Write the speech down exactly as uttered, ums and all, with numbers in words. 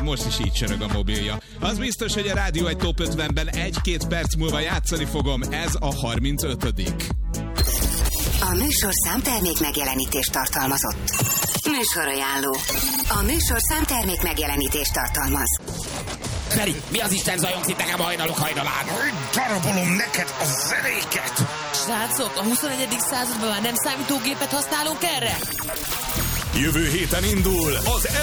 most is így csörög a mobilja. Az biztos, hogy a Rádió egy Top ötvenben egy-két perc múlva játszani fogom, ez a harmincötödik. A műsorszám termék megjelenítést tartalmazott. Műsorajánló. A műsorszám termék megjelenítést tartalmaz. Feri, mi az Isten zajongsz itt nekem hajnalok hajnalán? Darabolom neked a zenéket! Srácok, a huszonegyedik században már nem számítógépet használunk erre? Jövő héten indul az